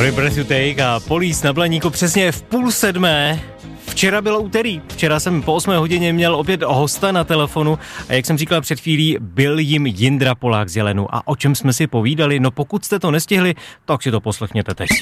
Every Breath You Take a Police na Blaníku přesně v 6:30. Včera bylo úterý, včera jsem po 8 hodině měl opět hosta na telefonu a jak jsem říkal před chvílí, byl jim Jindra Polák z Jelenu. A o čem jsme si povídali? No pokud jste to nestihli, tak si to poslechněte teď.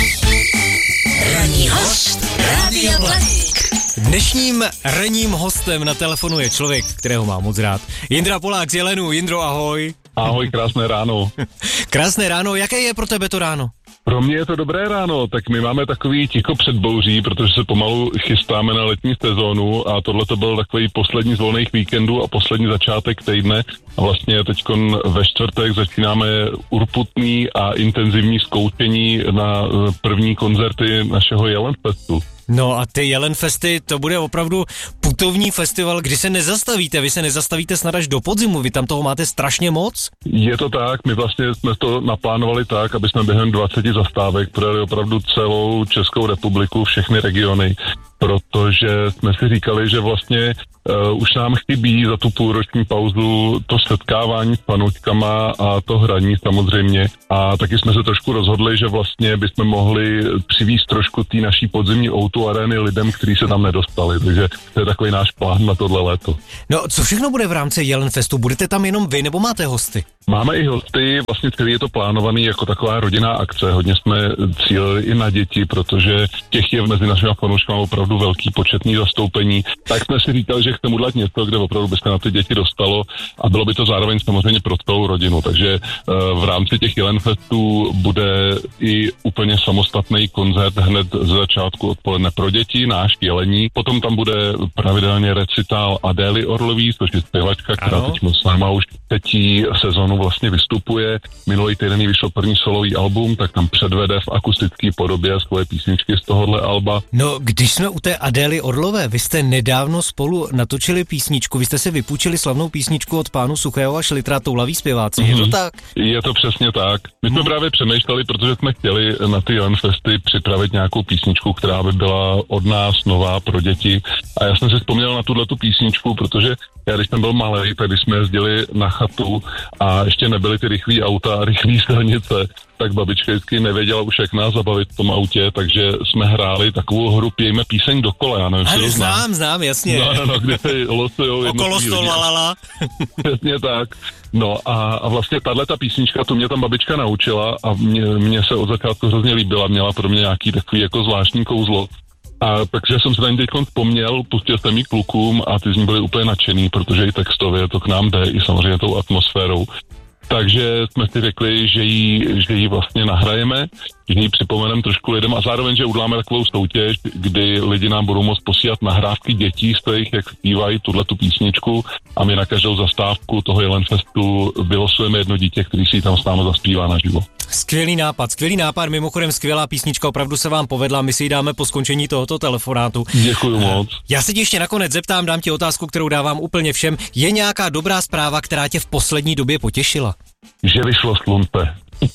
Ranní host Rádia Blaník. Dnešním ranním hostem na telefonu je člověk, kterého mám moc rád. Jindra Polák z Jelenu. Jindro, ahoj. Ahoj, krásné ráno. Krásné ráno, jaké je pro tebe to ráno? Pro mě je to dobré ráno, tak my máme takový ticho před bouří, protože se pomalu chystáme na letní sezónu a tohle to byl takový poslední z volných víkendů a poslední začátek týdne a vlastně teďkon ve čtvrtek začínáme urputný a intenzivní zkoušení na první koncerty našeho Jelenfestu. No a ty Jelenfesty, to bude opravdu putovní festival, kdy se nezastavíte, vy se nezastavíte snad až do podzimu, vy tam toho máte strašně moc? Je to tak, my vlastně jsme to naplánovali tak, aby jsme během 20 zastávek projeli opravdu celou Českou republiku, všechny regiony, protože jsme si říkali, že vlastně už nám chybí za tu půlroční pauzu to setkávání s fanouškama a to hraní samozřejmě. A taky jsme se trošku rozhodli, že vlastně bychom mohli přivízt trošku té naší podzimní O2 arény lidem, kteří se tam nedostali. Takže to je takový náš plán na tohle léto. No, co všechno bude v rámci Jelenfestu? Budete tam jenom vy nebo máte hosty? Máme i hosty, vlastně celý je to plánovaný jako taková rodinná akce. Hodně jsme cílili i na děti, protože těch je mezi našimi fanouškami opravdu velký početní zastoupení. Tak jsme si říkali, že chceme udělat něco, kde opravdu by se na ty děti dostalo a bylo by to zároveň samozřejmě pro celou rodinu. Takže v rámci těch Jelenfestů bude i úplně samostatný koncert hned ze začátku odpoledne pro děti, náš Jelení. Potom tam bude pravidelně recitál Adély Orlový, což je zpěvačka, která teď s náma už třetí sezonu vlastně vystupuje. Minulý týden jí vyšlo první solový album, tak tam předvede v akustické podobě svoje písničky z tohohle alba. No, když jsme u té Adély Orlové, vy jste nedávno spolu natočili písničku, vy jste si vypůjčili slavnou písničku od pánu Suchého a Šlitra, Toulaví zpěváci, je to tak? Je to přesně tak. My jsme právě přemýšleli, protože jsme chtěli na ty Jelenfesty připravit nějakou písničku, která by byla od nás nová pro děti. A já jsem si vzpomněl na tuhletu písničku, protože já když jsem byl malej, tak když jsme jezdili na chatu a ještě nebyly ty rychlý auta a rychlý silnice, tak babička vždycky nevěděla už, jak nás zabavit v tom autě, takže jsme hráli takovou hru Pějme píseň do kola, já nevím, ale znám, jasně. No, kde se losujou okolo stola, lala. Přesně tak. No a vlastně tato písnička, tu mě tam babička naučila a mě se od začátku hrozně líbila, měla pro mě nějaký takový jako zvláštní kouzlo. A takže jsem se tady teď vzpomněl, pustil jsem jí klukům a ty z ní byli úplně nadšený, protože i textově to k nám jde, i samozřejmě tou atmosférou. Takže jsme si řekli, že jí vlastně nahrajeme, že ji připomeneme trošku lidem a zároveň, že uděláme takovou soutěž, kdy lidi nám budou moct posílat nahrávky dětí z těch, jak zpívají tuhletu písničku a my na každou zastávku toho Jelenfestu vylosujeme jedno dítě, který si tam s námi zaspívá naživo. Skvělý nápad, mimochodem skvělá písnička, opravdu se vám povedla, my si ji dáme po skončení tohoto telefonátu. Děkuju moc. Já se tě ještě nakonec zeptám, dám ti otázku, kterou dávám úplně všem. Je nějaká dobrá zpráva, která tě v poslední době potěšila? Že vyšlo slunce.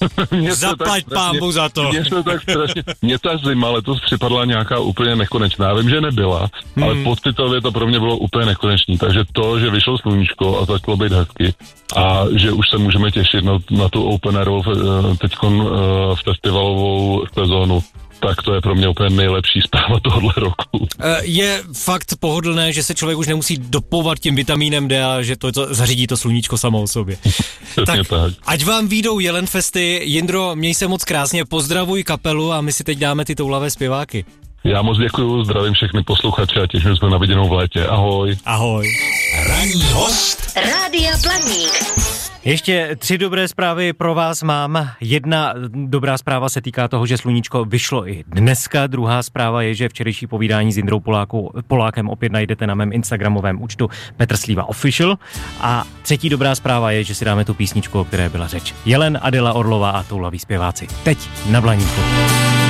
Zaplať pánbu za to. Mně ta zima letos připadla nějaká úplně nekonečná. Já vím, že nebyla, ale pocitově to pro mě bylo úplně nekonečný. Takže to, že vyšlo sluníčko a začalo být hezky a že už se můžeme těšit na tu openerovou teďkon festivalovou sezónu, tak to je pro mě úplně nejlepší zpráva tohohle roku. Je fakt pohodlné, že se člověk už nemusí dopovat tím vitamínem D a že to zařídí to sluníčko samo o sobě. tak, ať vám výjdou Jelenfesty. Jindro, měj se moc krásně, pozdravuj kapelu a my si teď dáme ty toulavé zpěváky. Já moc děkuju, zdravím všechny posluchače a těším se na viděnou v létě. Ahoj. Ahoj. Ranní host Rádia Blaník. Ještě 3 dobré zprávy pro vás mám. Jedna dobrá zpráva se týká toho, že sluníčko vyšlo i dneska. Druhá zpráva je, že včerejší povídání s Jindrou Polákem opět najdete na mém instagramovém účtu Petr Slíva Official. A třetí dobrá zpráva je, že si dáme tu písničku, o které byla řeč. Jelen, Adéla Orlová a Toulaví zpěváci. Teď na Blaníku.